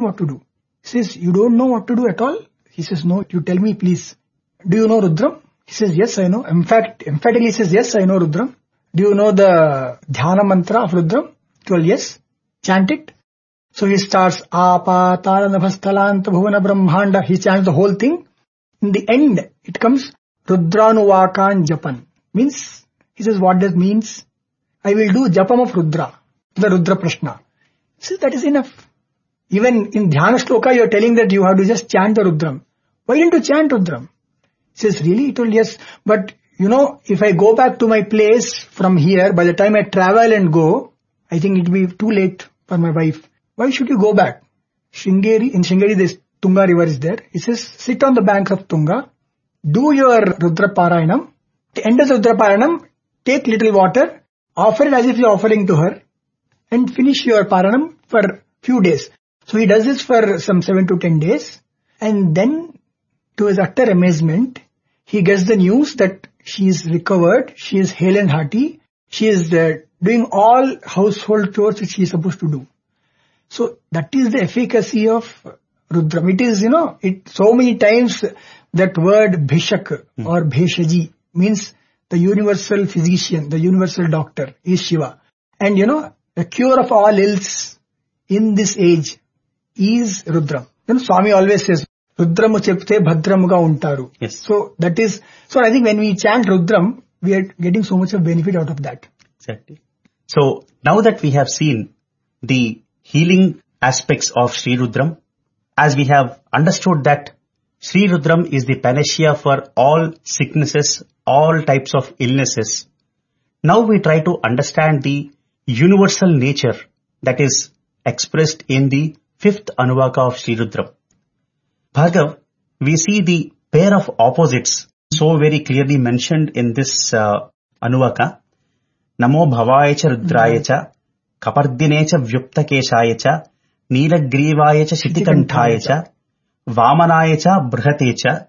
what to do. He says, you don't know what to do at all? He says, no, you tell me please. Do you know Rudram? He says, yes, I know. Emphatically he says, yes, I know Rudram. Do you know the Dhyana mantra of Rudram? Well, yes. Chant it. So he starts, Apa, Tara, Nabhastalanta, Bhuvana, Brahmanda. He chants the whole thing. In the end, it comes, Rudranuvakan Japan. Means, he says, what that means? I will do Japam of Rudra. The Rudra Prashna. He says, that is enough. Even in Dhyana Shloka, you are telling that you have to just chant the Rudram. Why didn't you chant Rudram? He says, really? He told, yes. But, if I go back to my place from here, by the time I travel and go, I think it will be too late for my wife. Why should you go back? In Sringeri, this Tunga river is there. He says, sit on the banks of Tunga, do your Rudra Parayanam. At the end of the Rudra Parayanam, take little water, offer it as if you are offering to her, and finish your Parayanam for few days. So he does this for some 7 to 10 days, and then, to his utter amazement, he gets the news that she is recovered, she is hale and hearty, she is doing all household chores which she is supposed to do. So that is the efficacy of Rudram. It is, so many times that word Bhishak or Bheshaji means the universal physician, the universal doctor is Shiva. And the cure of all ills in this age is Rudram. Swami always says, Rudramu chepte bhadramuga untaru. Yes. So I think when we chant Rudram, we are getting so much of benefit out of that. Exactly. So now that we have seen the healing aspects of Sri Rudram, as we have understood that Sri Rudram is the panacea for all sicknesses, all types of illnesses, now we try to understand the universal nature that is expressed in the 5th Anuvaka of Sri Rudram. Bhargav, we see the pair of opposites so very clearly mentioned in this Anuvaka. Namo bhavayacha rudrayacha, kapardinecha vyuptakeshayacha, neelagrivayacha shitikantayacha, vamanayacha brihatecha.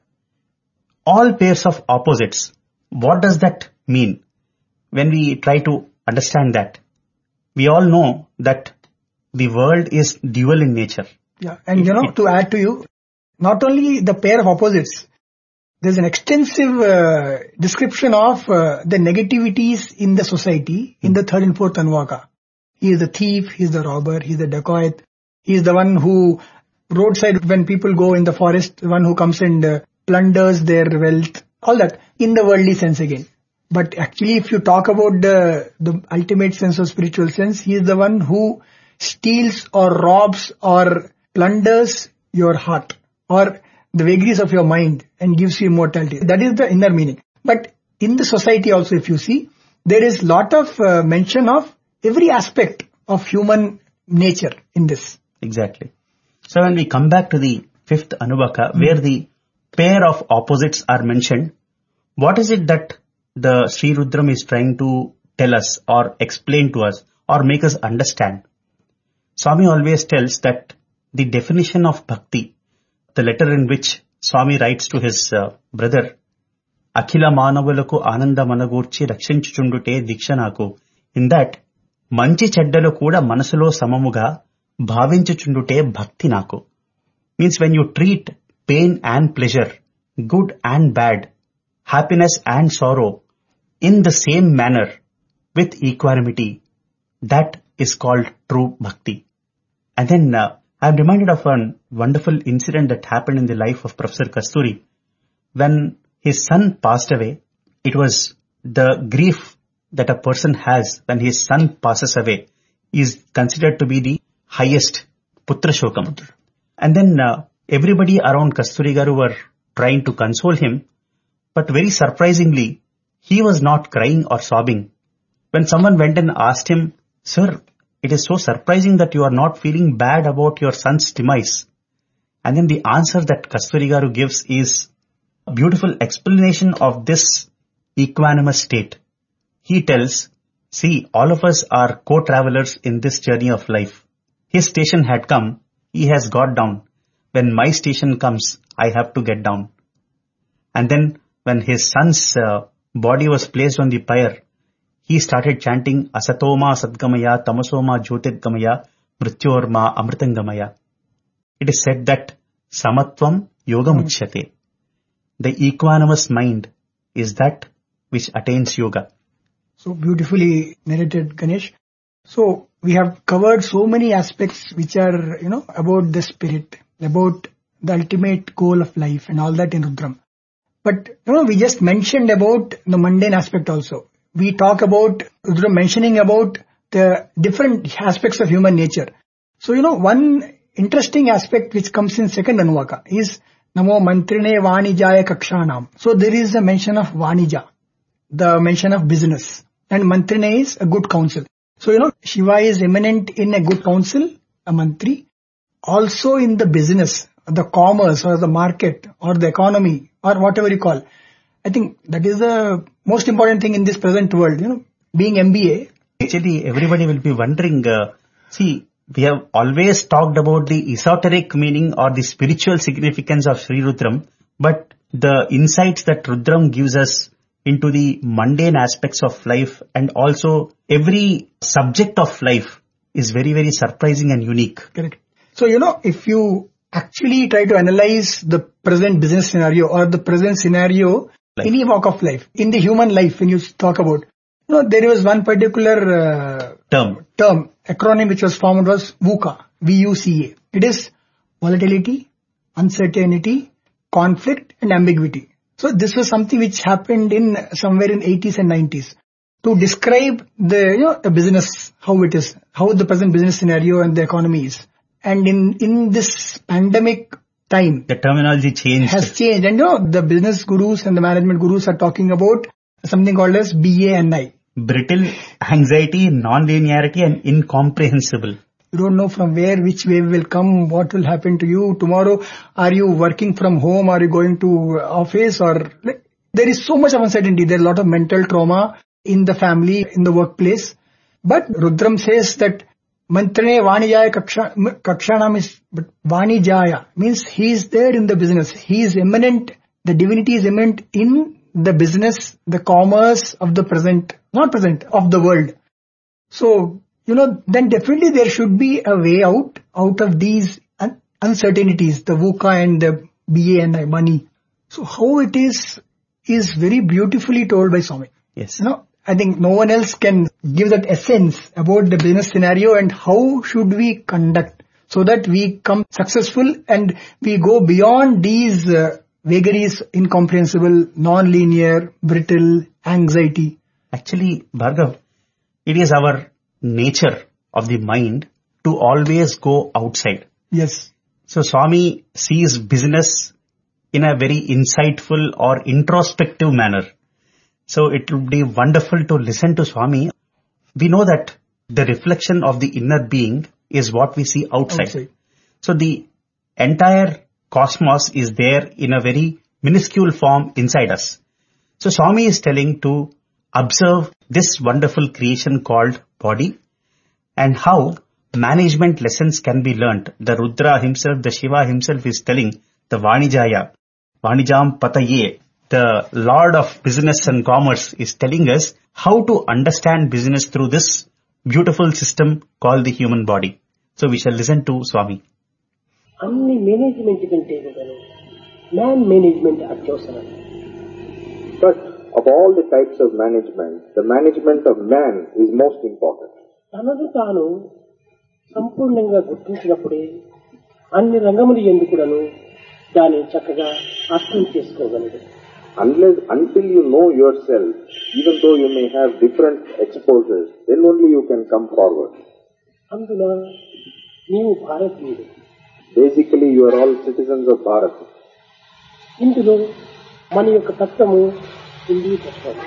All pairs of opposites. What does that mean? When we try to understand that, we all know that the world is dual in nature. Yeah, and to add to you, not only the pair of opposites, there's an extensive description of the negativities in the society in the 3rd and 4th Anuvaka. He is the thief, he is the robber, he is the dacoit, he is the one who, roadside when people go in the forest, the one who comes and plunders their wealth, all that, in the worldly sense again. But actually if you talk about the ultimate sense of spiritual sense, he is the one who steals or robs or plunders your heart or the vagaries of your mind and gives you immortality. That is the inner meaning. But in the society also, if you see, there is lot of mention of every aspect of human nature in this. Exactly. So when we come back to the 5th Anuvaka, where the pair of opposites are mentioned, what is it that the Sri Rudram is trying to tell us or explain to us or make us understand? Swami always tells that the definition of bhakti, the letter in which Swami writes to his brother, Akhila Manavulaku Ananda Managurchi Rakshinchuchundute Dikshanaku, in that, Manchi Cheddalu Kuda Manasulo Samamuga Bhavinchuchundute Bhakti Naku. Means when you treat pain and pleasure, good and bad, happiness and sorrow in the same manner with equanimity, that is called true bhakti. And then I am reminded of a wonderful incident that happened in the life of Professor Kasturi. When his son passed away, it was the grief that a person has when his son passes away is considered to be the highest putra shokam. And then everybody around Kasturi Garu were trying to console him, but very surprisingly, he was not crying or sobbing. When someone went and asked him, "Sir, it is so surprising that you are not feeling bad about your son's demise." And then the answer that Kasturi Garu gives is a beautiful explanation of this equanimous state. He tells, see, all of us are co-travelers in this journey of life. His station had come, he has got down. When my station comes, I have to get down. And then when his son's body was placed on the pyre, he started chanting Asatoma Sadgamaya Tamasoma Jyotirgamaya Mrityorma Amritangamaya. it is said that samatvam yogamuchyate. The equanimous mind is that which attains yoga. So beautifully narrated, Ganesh. So we have covered so many aspects which are, about the spirit, about the ultimate goal of life and all that in Rudram. But, we just mentioned about the mundane aspect also. We talk about Rudram mentioning about the different aspects of human nature. So, one interesting aspect which comes in second Anuvaka is Namo Mantrine Vanijaya Kakshanam. So there is a mention of Vanija, the mention of business. And Mantrine is a good counsel. So, Shiva is eminent in a good counsel, a mantri. Also in the business, the commerce or the market or the economy or whatever you call. I think that is the most important thing in this present world, being MBA. Actually, everybody will be wondering, we have always talked about the esoteric meaning or the spiritual significance of Sri Rudram, but the insights that Rudram gives us into the mundane aspects of life and also every subject of life is very, very surprising and unique. Correct. So, if you actually try to analyze the present business scenario or the present scenario, any walk of life, in the human life, when you talk about, there was one particular term, acronym which was formed was VUCA, VUCA. It is volatility, uncertainty, conflict and ambiguity. So this was something which happened in somewhere in 80s and 90s to describe the, a business, how it is, how the present business scenario and the economy is. And in this pandemic time, the terminology has changed. And the business gurus and the management gurus are talking about something called as BANI. Brittle, anxiety, non-linearity and incomprehensible. You don't know from where, which wave will come, what will happen to you tomorrow. Are you working from home? Are you going to office? Or there is so much of uncertainty. There is a lot of mental trauma in the family, in the workplace. But Rudram says that Mantrane Vanijaya Kakshanam is, but Vanijaya means he is there in the business. He is eminent. The divinity is eminent in the business, the commerce of the present, not present, of the world. So, then definitely there should be a way out of these uncertainties, the VUCA and the BANI, money. So how it is very beautifully told by Swami. Yes. I think no one else can give that essence about the business scenario and how should we conduct so that we come successful and we go beyond these vagaries, incomprehensible, non-linear, brittle, anxiety. Actually, Bhargav, it is our nature of the mind to always go outside. Yes. So Swami sees business in a very insightful or introspective manner. So it would be wonderful to listen to Swami. We know that the reflection of the inner being is what we see outside. So the entire cosmos is there in a very minuscule form inside us. So Swami is telling to observe this wonderful creation called body and how management lessons can be learnt. The Rudra himself, the Shiva himself is telling the Vanijaya, Vanijam Pataye, the Lord of business and commerce is telling us how to understand business through this beautiful system called the human body. So we shall listen to Swami. అన్ని management కంటే man management అత్యవసరం. But of all the types of management, the management of man is most important. తనను తాను సంపూర్ణంగా గుర్తించినప్పుడే అన్ని రంగములు ఎందుకులను దాన్ని చక్కగా అర్థం చేసుకోగలదు. Until you know yourself, even though you may have different exposures, then only you can come forward. అందున నీవు భారతీయుడు. Basically, you are all citizens of Bharat. ఇందులో మన యొక్క తత్వము హిందూ తత్వం.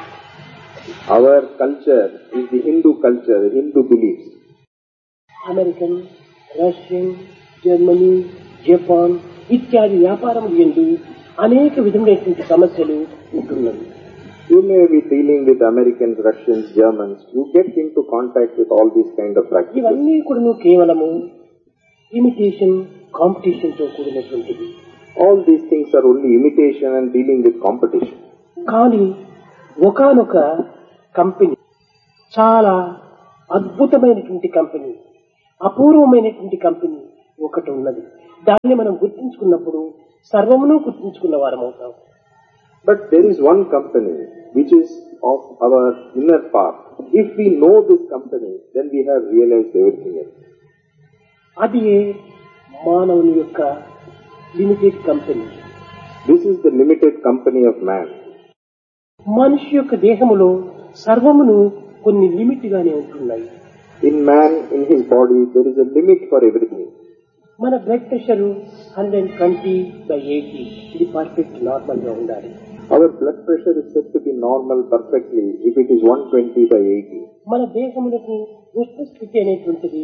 Our culture is the Hindu culture, the Hindu beliefs. American, Russian, Germany, Japan ఇత్యాది వ్యాపారములు యందు అనేక విధములైనటువంటి సమస్యలు ఉంటున్నవి. You may be dealing with Americans, Russians, Germans. You get into contact with all these kind of practices. ఇవన్నీ కూడా కేవలము imitation, competition తో కూడినటువంటిది. All these things are only imitation and dealing with competition. కానీ ఒకానొక కంపెనీ చాలా అద్భుతమైనటువంటి company, అపూర్వమైనటువంటి company ఒకటి ఉన్నది. దాన్ని మనం గుర్తించుకున్నప్పుడు సర్వమును గుర్తించుకున్న వారం అవుతాం. But there is one company which is of our inner path. If we know this company, then we have realized everything else. అది మానవుని యొక్క limited company. This is the limited company of man. మనిషి యొక్క దేహములో సర్వమును కొన్ని limit గానే ఉంటున్నాయి. In man, in his body, there is a limit for everything. మన బ్లడ్ ప్రెషర్ 120/80 ఇది పర్ఫెక్ట్ నార్మల్ గా ఉండాలి. Our blood pressure is said to be normal perfectly if it is 120/80. మన దేహములకు ఉష్ణ స్థితి అనేటువంటిది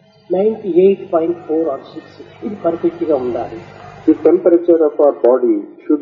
98.4 or 6 ఇది పర్ఫెక్ట్ గా ఉండాలి. The temperature of our body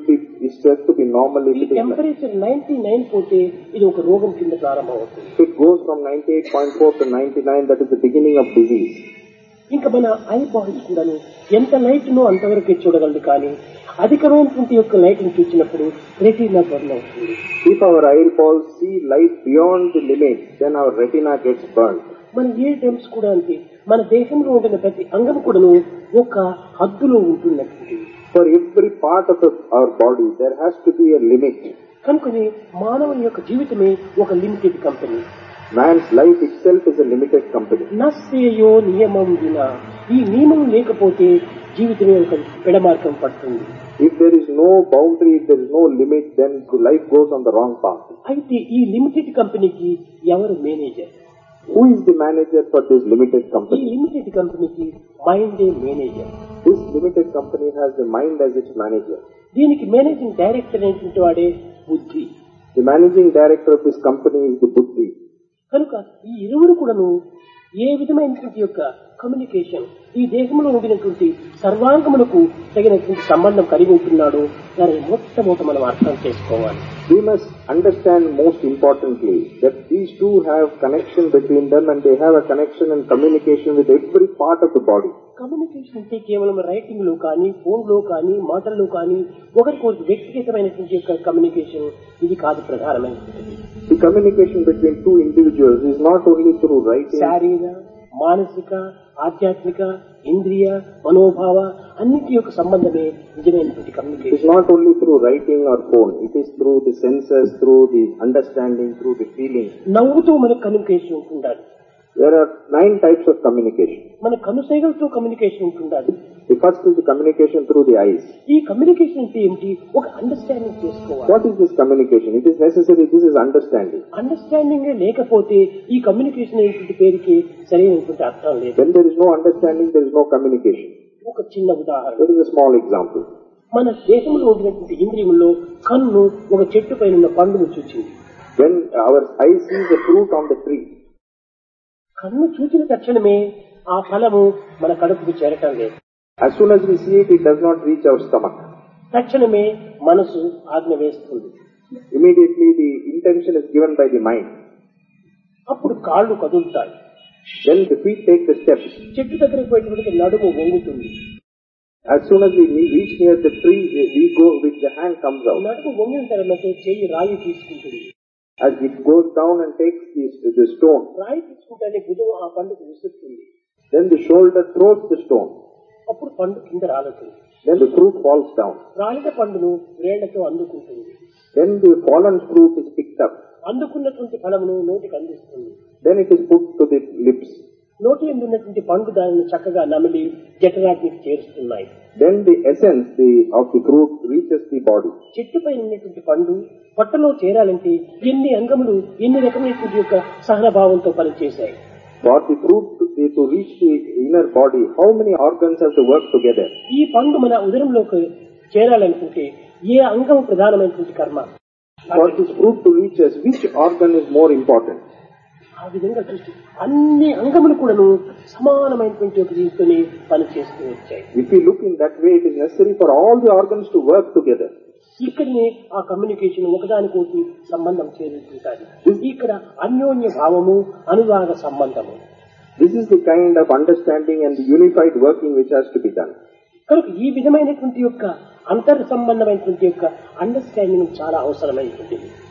is said to be normal if ఈ it is. టెంపరేచర్ 99 పోతే ఇది ఒక రోగం కింద ప్రారంభమవుతుంది. If it goes from 98.4 to 99, that is the beginning of disease. ఇంకా మన ఐ బాడీస్ కూడా ఎంత లైట్ నో అంతవరకే చూడగలదు, కానీ అధికమైనటువంటి యొక్క లైట్ ని చూసినప్పుడు రెటీనా బర్న్ అవుతుంది. If our eyeballs see light beyond the limit, then our retina gets burnt. మన ఏ టైమ్స్ కూడా అంతే, మన దేశంలో ఉండిన ప్రతి అంగం కూడా ఒక హద్దులో ఉంటున్నట్టు. For every part of our body, there has to be a limit. కనుకనే మానవుని యొక్క జీవితమే ఒక limited company. Man's life itself is a limited company. నస్సేయో నియమం వినా, ఈ నియమం లేకపోతే జీవితమే ఒక పెడమార్గం పడుతుంది. If there is no boundary, if there is no limit, then life goes on the wrong path. అయితే ఈ లిమిటెడ్ కంపెనీకి ఎవరు manager? Who is the manager for this limited ఈ company? లిమిటెడ్ కంపెనీకి మైండే manager. This limited company has the mind as its manager. దీనికి managing director అనేటువంటి వాడే బుద్ధి. The managing director of this company is the buddhi. కనుక ఈ ఇరువురు కూడాను ఏ విధమైనటువంటి యొక్క కమ్యూనికేషన్ ఈ దేశంలో ఉండినటువంటి సర్వాంగములకు తగినటువంటి సంబంధం కలిగి ఉంటున్నాడో దాన్ని మొట్టమొదట మనం అర్థం చేసుకోవాలి. We must understand most importantly that these two have connection between them, and they have a connection and communication with every part of the body. Communication అంటే కేవలం రైటింగ్ లో కానీ, ఫోన్ లో కానీ, మాటల్లో కానీ ఒకరికొకరు వ్యక్తిగతమైనటువంటి యొక్క కమ్యూనికేషన్ ఇది కాదు ప్రధానమైనటువంటి. The communication between two individuals is not only through writing. శారీర, మానసిక, ఆధ్యాత్మిక, ఇంద్రియ, మనోభావ అన్నిటి యొక్క సంబంధమే నిజమైనటువంటి It communication. is not only through writing or phone. It is through the senses, through the understanding, through the feeling. నవ్వుతూ మనకు కమ్యూనికేషన్ ఉంటుండాలి. There are 9 types of communication. మన కనుసైగలతో కమ్యూనికేషన్ ఉంటుండాలి. The first is the communication through the eyes. ఈ communication అంటే ఏమిటి? ఒక understanding చేసుకోవాలి. What is this communication? It is necessary. This is understanding. Understanding లేకపోతే ఈ కమ్యూనికేషన్ అనేటువంటి పేరుకి సరైనటువంటి అర్థం లేదు. When there is no understanding, there is no communication. ఒక చిన్న ఉదాహరణ, There is a small example. మన దేశంలో ఉండినటువంటి ఇంద్రియముల్లో కన్ను ఒక చెట్టు పైన ఉన్న పండును చూచింది. When our eye sees a fruit on the tree, కన్ను చూచిన తక్షణమే ఆ ఫలము మన కడుపుకు చేరటం లేదు. as soon as we see it, it does not reach our stomach. తక్షణమే మనసు ఆజ్ఞ వేస్తుంది. Immediately the intention is given by the mind. అప్పుడు కాళ్ళు కదులుతాయి. Then the feet take the steps. చెట్టు దగ్గరికి పోయేటప్పటికి నడుము వంగుతుంది. As soon as we reach near the tree, we go with the hand comes out. నడుము వంగిన తర్వాత చెయ్యి రాయి తీసుకుంటుంది. As it goes down and takes the stone, రాయి తీసుకుంటే భుజం ఆ పండుగ విసురుతుంది. then the shoulder throws the stone. అప్పుడు పండు కింద రాలుతుంది. Then the fruit falls down. రాలిన పండును వేళ్లతో అందుకుంటుంది. Then the fallen fruit is picked up. అందుకున్నటువంటి ఫలమును నోటికి అందిస్తుంది. Then it is put to the lips. నోటి యందు ఉన్నటువంటి పండు దానిని చక్కగా నమిలి జఠరాగ్నికి చేరుస్తున్నాయి. Then the essence of the fruit reaches the body. చెట్టుపై ఉన్నటువంటి పండు పొట్టలో చేరాలంటే ఎన్ని అంగములు ఎన్ని రకమైనటువంటి యొక్క సహనభావంతో పనిచేశాయి. For the fruit to reach the inner body, how many organs have to work together? ఈ పండు మన ఉదరంలోకి చేరాలనుకుంటే ఏ అంగం ప్రధానమైనటువంటి కర్మ? For this fruit to reach us, which organ is more important? ఆ విధంగా చూసి అన్ని అంగములు కూడాను సమానమైనటువంటి ఒక దీంతోనే పనిచేస్తూ వచ్చాయి. If we look in that way, it is necessary for all the organs to work together. ఇక్కడనే ఆ కమ్యూనికేషన్ ఒకదానికోటి సంబంధం చేరుతుంటారు. ఇక్కడ అన్యోన్య భావము, అనురాగ సంబంధము. This is the kind of understanding and the unified working which has to be done. కనుక ఈ విధమైనటువంటి యొక్క అంతర్ సంబంధమైనటువంటి యొక్క అండర్స్టాండింగ్ చాలా అవసరమైనటువంటిది. This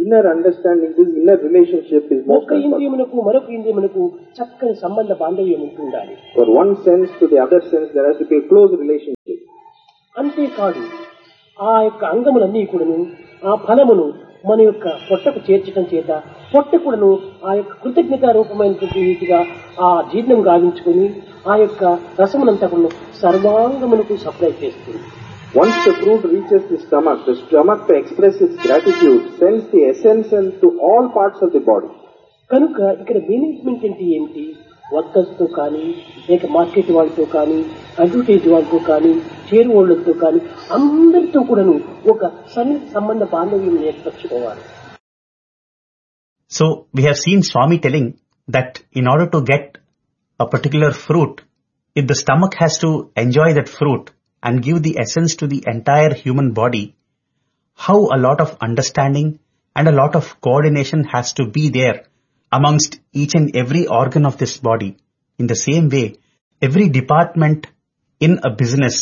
inner understanding, this inner relationship is most ఒక్క important. ఇంద్రియమునకు మరొక ఇంద్రియమునకు చక్కని సంబంధ బాంధవ్యం ఉంటుండాలి. For one sense to the other sense, there has to be a close relationship. అంతేకాదు ఆ యొక్క అంగములన్నీ కూడాను ఆ ఫలమును మన యొక్క పొట్టకు చేర్చడం చేత పొట్ట కూడాను ఆ యొక్క కృతజ్ఞత రూపమైనటువంటి రీతిగా ఆ జీర్ణం గావించుకుని ఆ యొక్క రసమునంతా కూడా సర్వాంగమునకు సప్లై చేస్తుంది. Once the fruit reaches the stomach to express its gratitude sends the essence to all parts of the body. కనుక ఇక్కడ మేనేజ్మెంట్ అంటే ఏమిటి? వర్కర్స్ తో కానీ లేక మార్కెట్ వాళ్ళతో కానీ అడ్వర్టైజ్ వాళ్ళతో కానీ షేర్ హోల్డర్తో కానీ అందరితో కూడాను ఒక సన్నిహిత సంబంధ బాంధవ్యం ఏర్పరచుకోవాలి. So we have seen Swami telling that in order to get a particular fruit, if the stomach has to enjoy that fruit and give the essence to the entire human body, how a lot of understanding and a lot of coordination has to be there amongst each and every organ of this body. In the same way, every department in a business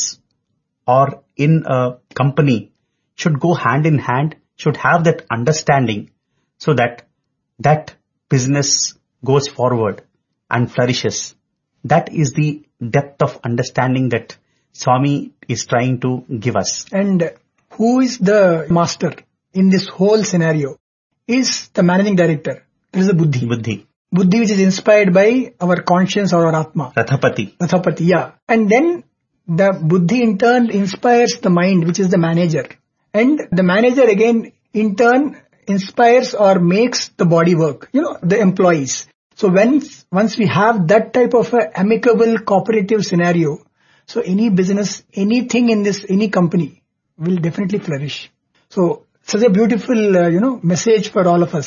or in a company should go hand in hand, should have that understanding so that that business goes forward and flourishes. That is the depth of understanding that Swami is trying to give us. And who is the master in this whole scenario? Is the managing director. It is the Buddhi. Buddhi which is inspired by our conscience or our Atma. Rathapati, yeah. And then the Buddhi in turn inspires the mind which is the manager. And the manager again in turn inspires or makes the body work. The employees. So once we have that type of a amicable cooperative scenario, so any business, anything in this, any company will definitely flourish. So such a beautiful, message for all of us.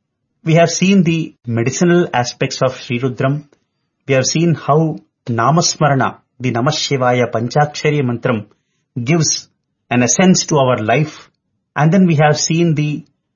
We have seen the medicinal aspects of Sri Rudram. We have seen how Namasmarana, the Namah Shivaya Panchakshari Mantram gives an essence to our life. And then we have seen the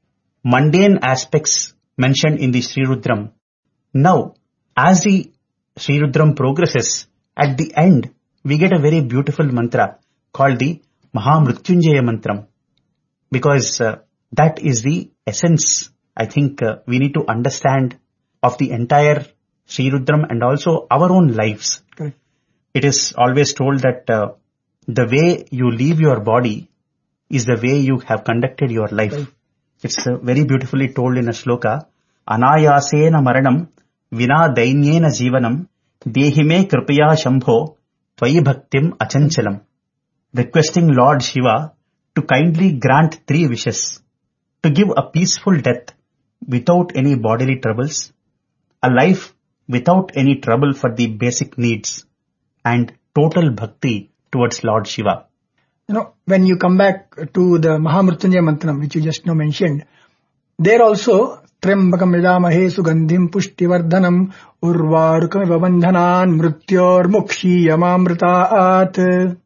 mundane aspects mentioned in the Sri Rudram. Now, as the Sri Rudram progresses, at the end, we get a very beautiful mantra called the Mahamrutyunjaya Mantram. Because that is the essence, I think we need to understand, of the entire Sri Rudram and also our own lives. Correct. It is always told that the way you leave your body is the way you have conducted your life. Right. It's very beautifully told in a shloka. Anayasena maranam vina dainyena jivanam dehime kripaya shambho tvayi bhaktim achanchalam. Requesting Lord Shiva to kindly grant 3 wishes. To give a peaceful death without any bodily troubles, a life without any trouble for the basic needs, and total bhakti towards Lord Shiva. When you come back to the Mahamrutyunjaya Mantram, which you just now mentioned, there also, Trembakam Yajamahe Sugandhim Pushtivardhanam Urvarukamiva Bandhanan Mrityor Mukshiyamamritaat.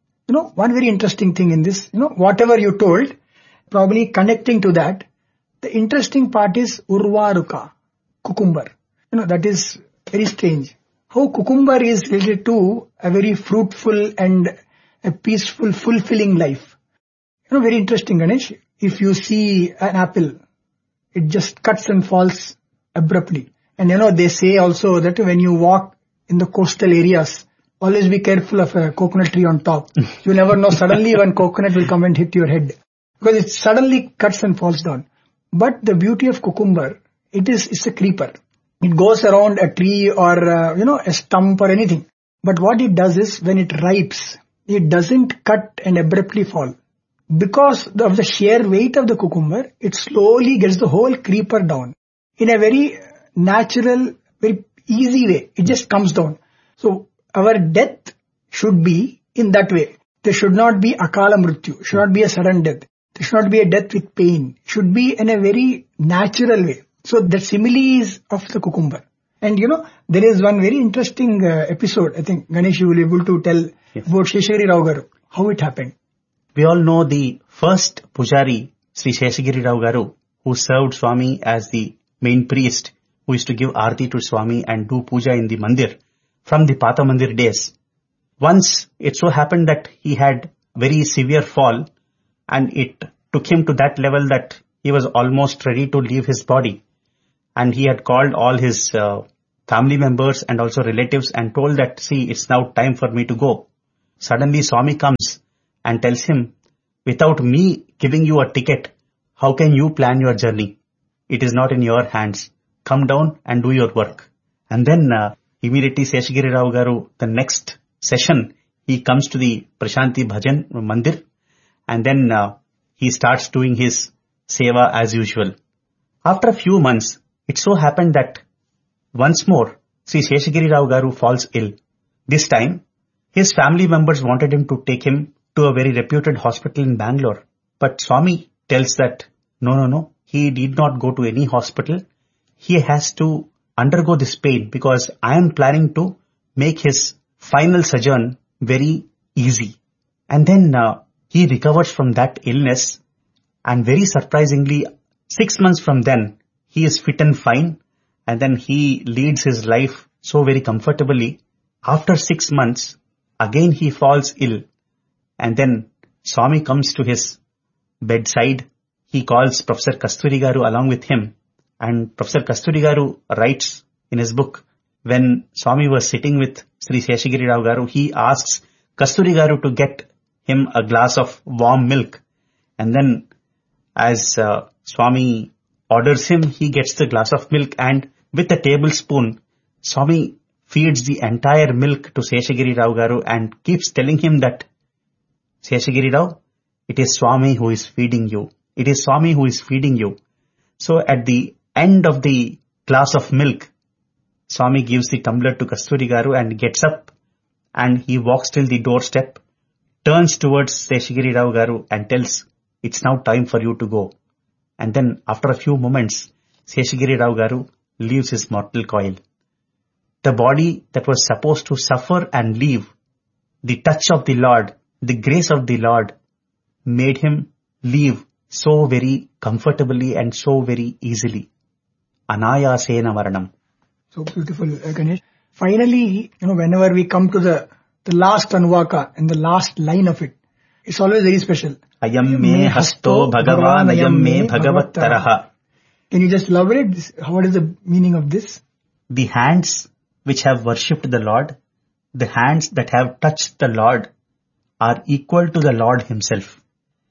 One very interesting thing in this, whatever you told, probably connecting to that, the interesting part is Urvaruka, cucumber. That is very strange. How cucumber is related to a very fruitful and a peaceful, fulfilling life. Very interesting, Ganesh. If you see an apple, it just cuts and falls abruptly. And they say also that when you walk in the coastal areas, always be careful of a coconut tree on top. You never know, suddenly one coconut will come and hit your head. Because it suddenly cuts and falls down. But the beauty of cucumber, it's a creeper. It goes around a tree or, a stump or anything. But what it does is, when it ripes, it doesn't cut and abruptly fall. Because of the sheer weight of the cucumber, it slowly gets the whole creeper down. In a very natural, very easy way. It just comes down. So, our death should be in that way. There should not be akala mrityu. Should not be a sudden death. There should not be a death with pain. Should be in a very natural way. So the simile is of the cucumber. And there is one very interesting episode. I think Ganesh, you will be able to tell about Sheshagiri Rao Garu, how it happened. We all know the first Pujari, Sri Sheshagiri Rao Garu, who served Swami as the main priest, who used to give Aarti to Swami and do puja in the mandir from the Pata Mandir days. Once it so happened that he had very severe fall, and it took him to that level that he was almost ready to leave his body. And he had called all his family members and also relatives and told that, see, it's now time for me to go. Suddenly Swami comes and tells him, without me giving you a ticket, how can you plan your journey? It is not in your hands. Come down and do your work. And then immediately Seshagiri Rao Garu, the next session, he comes to the Prashanti Bhajan Mandir, and then he starts doing his seva as usual. After a few months, it so happened that once more, Sri Seshagiri Rao Garu falls ill. This time, his family members wanted him to take him to a very reputed hospital in Bangalore. But Swami tells that, no, he need not go to any hospital. He has to undergo this pain because I am planning to make his final sojourn very easy. And then he recovers from that illness, and very surprisingly, 6 months from then, he is fit and fine, and then he leads his life so very comfortably. After 6 months, again he falls ill, and then Swami comes to his bedside. He calls Professor Kasturi Garu along with him, and Professor Kasturi Garu writes in his book, when Swami was sitting with Sri Seshagiri Rao Garu, he asks Kasturi Garu to get him a glass of warm milk, and then as Swami orders him, he gets the glass of milk, and with a tablespoon, Swami feeds the entire milk to Seshagiri Rao Garu and keeps telling him that, Seshagiri Rao, it is Swami who is feeding you. It is Swami who is feeding you. So at the end of the glass of milk, Swami gives the tumbler to Kasturi Garu and gets up, and he walks till the doorstep, turns towards Seshagiri Rao Garu and tells, it's now time for you to go. And then after a few moments, Seshagiri Rao Garu leaves his mortal coil. The body that was supposed to suffer and leave, the touch of the Lord, the grace of the Lord, made him leave so very comfortably and so very easily. Anayasena Maranam. So beautiful, Ganesh. Finally, whenever we come to the last Anuvaka and the last line of it, it's always very special. Ayam me hasto bhagavan ayam me bhagavattaraha. Can you just elaborate this? What is the meaning of this? The hands which have worshipped the Lord, the hands that have touched the Lord, are equal to the Lord himself.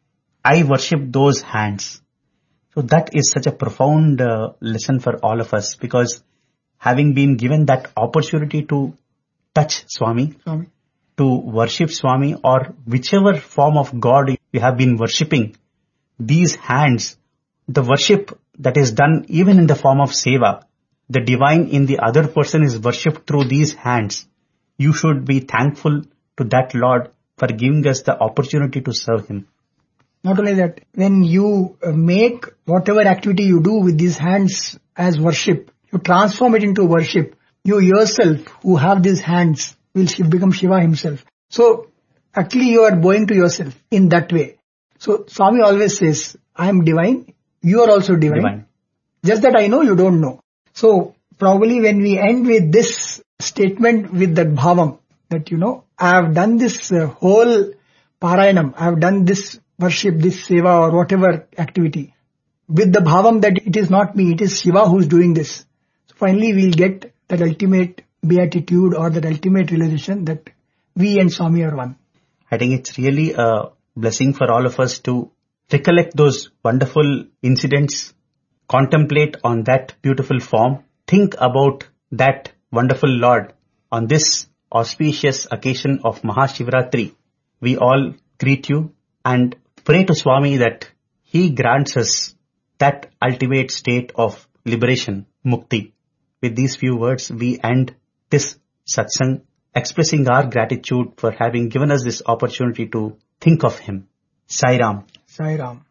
I worship those hands. So that is such a profound lesson for all of us, because having been given that opportunity to touch Swami, to worship Swami, or whichever form of God you have been worshipping, these hands, the worship that is done even in the form of seva, the divine in the other person is worshipped through these hands. You should be thankful to that Lord for giving us the opportunity to serve him. Not only that, when you make whatever activity you do with these hands as worship, you transform it into worship. You yourself who have these hands will become Shiva himself. So actually you are bowing to yourself in that way. So Swami always says, I am divine, you are also divine. Just that I know, you don't know. So probably when we end with this statement with that bhavam, that I have done this whole Parayanam, I have done this worship, this seva or whatever activity, with the bhavam that it is not me, it is Shiva who is doing this. So finally we'll get that ultimate beatitude or that ultimate realization that we and Swami are one. I think it's really a blessing for all of us to recollect those wonderful incidents, contemplate on that beautiful form, think about that wonderful Lord. On this auspicious occasion of Mahashivratri, we all greet you and pray to Swami that he grants us that ultimate state of liberation, mukti. With these few words, we end this satsang, expressing our gratitude for having given us this opportunity to think of him. Sai Ram. Sai Ram.